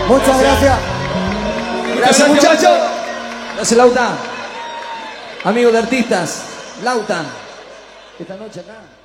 Muchas gracias. Gracias, muchachos. Gracias, Lautan. Amigos de artistas, Lautan. Esta noche acá.